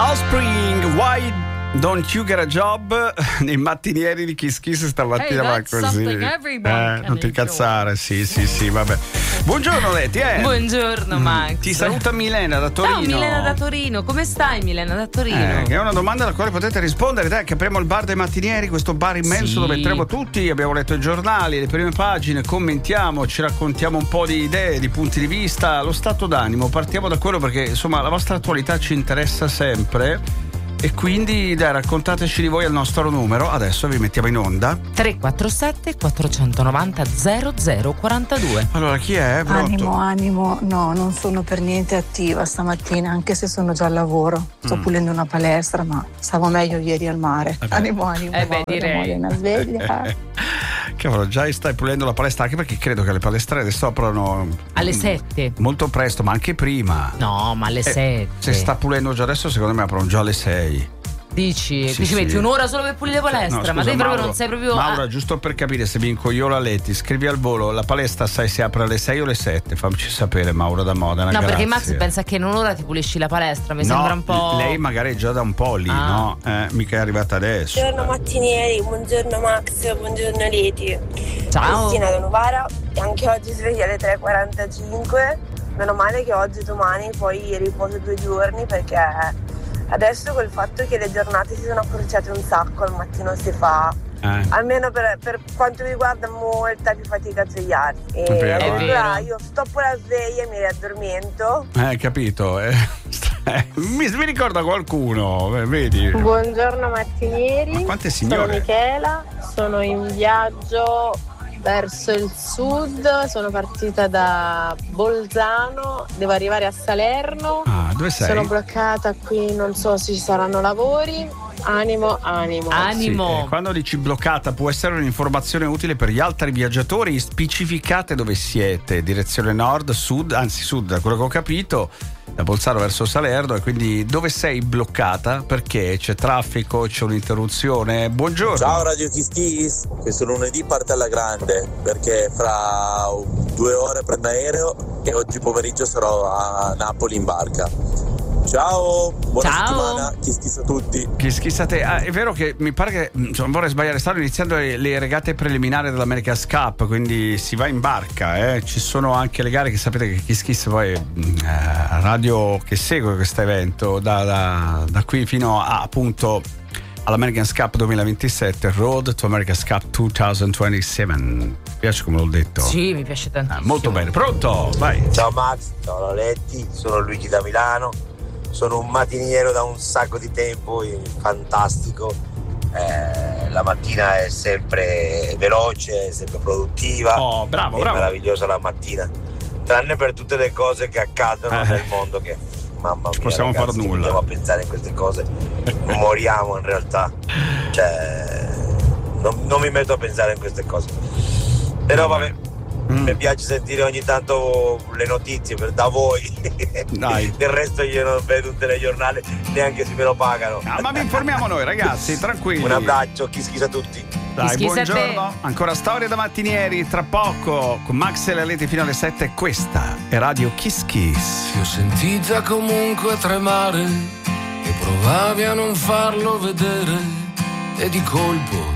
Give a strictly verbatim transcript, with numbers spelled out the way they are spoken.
Offspring, why don't you get a job? Nei mattinieri di Kiss Kiss stamattina hey, va così. Eh, non ti incazzare, sì, sì, sì, vabbè. Buongiorno Leti, eh. Buongiorno Max. Ti saluta Milena da Torino. Ciao Milena da Torino, come stai Milena da Torino? Eh, che è una domanda alla quale potete rispondere, dai, che apriamo il bar dei mattinieri, questo bar immenso sì. dove entriamo tutti, abbiamo letto i giornali, le prime pagine, commentiamo, ci raccontiamo un po' di idee, di punti di vista, lo stato d'animo, partiamo da quello perché insomma la vostra attualità ci interessa sempre. E quindi dai, raccontateci di voi al nostro numero. Adesso vi mettiamo in onda tre quattro sette quattro nove zero zero zero quattro due. Allora chi è? Pronto? Animo, animo. No, non sono per niente attiva stamattina, anche se sono già al lavoro. Sto mm. pulendo una palestra, ma stavo meglio ieri al mare. Vabbè. Animo, animo. Eh beh, direi. Una sveglia. Cavolo, già stai pulendo la palestra, anche perché credo che le palestre adesso aprono alle sette. Molto presto, ma anche prima. No, ma alle eh, sette. Se sta pulendo già adesso, secondo me aprono già alle sei. Dici? Sì, Qui ci sì. metti un'ora solo per pulire la palestra, no, scusa, ma te proprio Mauro, non sei proprio. Maura, ah. giusto per capire se mi incogliola Leti, scrivi al volo, la palestra sai se apre alle sei o alle sette, famci sapere Maura da Modena. No, grazie. perché Max pensa che in un'ora ti pulisci la palestra, mi no, sembra un po'. Lei magari è già da un po' lì, ah. no? Eh, mica è arrivata adesso. Buongiorno mattinieri, buongiorno Max, buongiorno Leti. Ciao. Cristina da Novara, e anche oggi sveglia alle tre e quarantacinque. Meno male che oggi e domani poi riposo due giorni, perché adesso col fatto che le giornate si sono accorciate un sacco, al mattino si fa eh. almeno per, per quanto mi riguarda molta più fatica a svegliarsi. E vero, allora io stoppo la sveglia e mi riaddormento. Eh, capito. Eh, mi, mi ricorda qualcuno, vedi? Buongiorno mattinieri. Ma quante signore? Sono Michela, sono in viaggio verso il sud, sono partita da Bolzano, devo arrivare a Salerno. Ah, dove sei? Sono bloccata qui, non so se ci saranno lavori. Animo, animo. Animo. Sì, eh, quando dici bloccata può essere un'informazione utile per gli altri viaggiatori, specificate dove siete, direzione nord, sud, anzi sud, da quello che ho capito, da Bolzano verso Salerno, e quindi dove sei bloccata? Perché c'è traffico, c'è un'interruzione? Buongiorno. Ciao Radio Kiss Kiss, questo lunedì parte alla grande perché fra due ore prendo aereo e oggi pomeriggio sarò a Napoli in barca. Ciao, buona Ciao. settimana, Kiss Kiss a tutti. Kiss Kiss a te. Ah, è vero che mi pare che, insomma, vorrei sbagliare, stanno iniziando le, le regate preliminari dell'America's Cup, quindi si va in barca, eh. Ci sono anche le gare che sapete che Kiss Kiss poi è eh, radio che segue questo evento da, da, da qui fino a appunto all'America's Cup duemilaventisette, Road to America's Cup duemilaventisette. Mi piace come l'ho detto? Sì, mi piace tantissimo. Ah, molto bene, pronto? Vai. Ciao Max, ciao Loretti, sono Luigi da Milano, sono un mattiniero da un sacco di tempo, fantastico, eh, la mattina è sempre veloce, è sempre produttiva. Oh, bravo, è bravo. meravigliosa la mattina, tranne per tutte le cose che accadono eh. nel mondo che... Mamma mia, possiamo ragazzi, far nulla. Andiamo a pensare in queste cose, moriamo in realtà. Cioè, non, non mi metto a pensare in queste cose. Però vabbè, mm. mi piace sentire ogni tanto le notizie per, da voi. Dai. Del resto io non vedo un telegiornale neanche se me lo pagano. Ah, ma vi informiamo noi, ragazzi, tranquilli. Un abbraccio, Kiss Kiss a tutti. Dai, Kiss Kiss buongiorno. Ancora storie da mattinieri, tra poco con Max e la Leti fino alle sette. Questa è Radio Kiss Kiss. Ti ho sentita comunque tremare e provavi a non farlo vedere, e di colpo